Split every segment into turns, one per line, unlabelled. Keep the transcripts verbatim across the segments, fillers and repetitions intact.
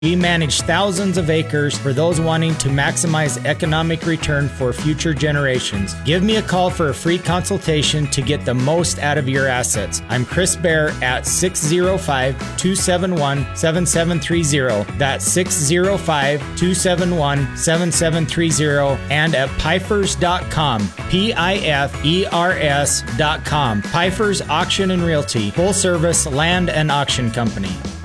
We manage thousands of acres for those wanting to maximize economic return for future generations. Give me a call for a free consultation to get the most out of your assets. I'm Chris Bear at six oh five, two seven one, seven seven three oh. That's six oh five, two seven one, seven seven three oh and at pifers dot com. P I F E R S dot com. Pifers Auction and Realty. Full service land and auction company.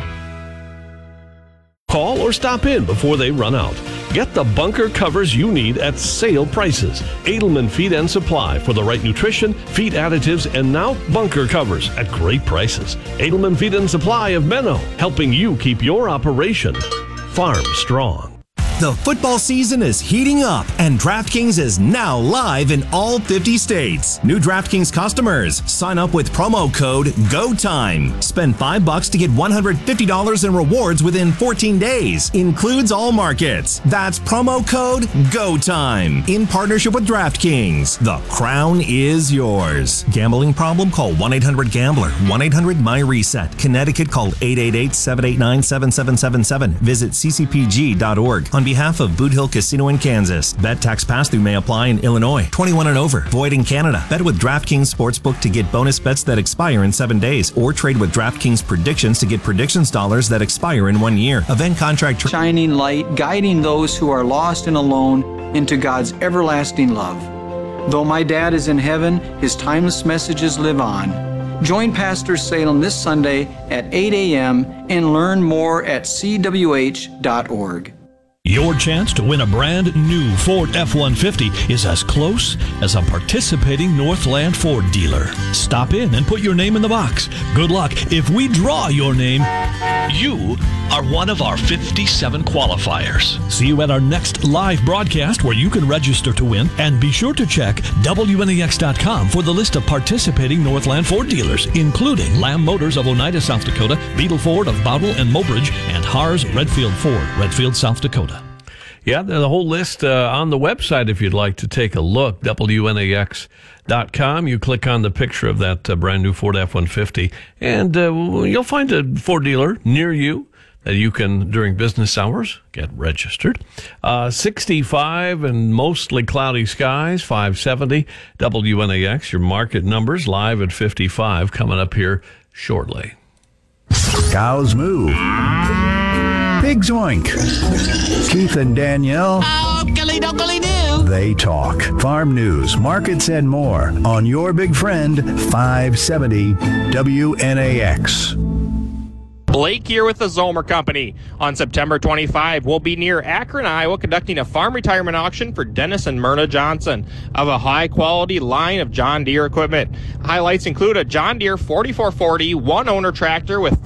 Call or stop in before they run out. Get the bunker covers you need at sale prices. Edelman Feed and Supply for the right nutrition, feed additives, and now bunker covers at great prices. Edelman Feed and Supply of Menno, helping you keep your operation farm strong.
The football season is heating up, and DraftKings is now live in all fifty states. New DraftKings customers, sign up with promo code GOTIME. Spend five bucks to get one hundred fifty dollars in rewards within fourteen days. Includes all markets. That's promo code GOTIME. In partnership with DraftKings, the crown is yours. Gambling problem? Call one eight hundred gambler. one eight hundred my reset. Connecticut, call eight eight eight, seven eight nine, seven seven seven seven. Visit c c p g dot org. On behalf of Boot Hill Casino in Kansas, bet tax pass-through may apply in Illinois. twenty-one and over. Void in Canada. Bet with DraftKings Sportsbook to get bonus bets that expire in seven days, or trade with DraftKings Predictions to get predictions dollars that expire in one year. Event contract. Tra-
Shining light, guiding those who are lost and alone into God's everlasting love. Though my dad is in heaven, his timeless messages live on. Join Pastor Salem this Sunday at eight a.m. and learn more at c w h dot org.
Your chance to win a brand new Ford F one fifty is as close as a participating Northland Ford dealer. Stop in and put your name in the box. Good luck. If we draw your name, you are one of our fifty-seven qualifiers. See you at our next live broadcast where you can register to win, and be sure to check W N A X dot com for the list of participating Northland Ford dealers, including Lamb Motors of Oneida, South Dakota, Beetle Ford of Bowdle and Mobridge, and Haars Redfield Ford, Redfield, South Dakota. Yeah, the whole list uh, on the website if you'd like to take a look, W N A X dot com. You click on the picture of that uh, brand new Ford F one fifty, and uh, you'll find a Ford dealer near you that you can, during business hours, get registered. Uh, sixty-five and mostly cloudy skies, five seventy. W N A X, your market numbers, live at fifty-five, coming up here shortly.
Cows moo. Pigs oink. Keith and Danielle. They talk. Farm news, markets, and more on your big friend, five seventy W N A X.
Blake here with the Zomer Company. On September twenty-fifth, we'll be near Akron, Iowa, conducting a farm retirement auction for Dennis and Myrna Johnson of a high-quality line of John Deere equipment. Highlights include a John Deere forty-four forty one-owner tractor with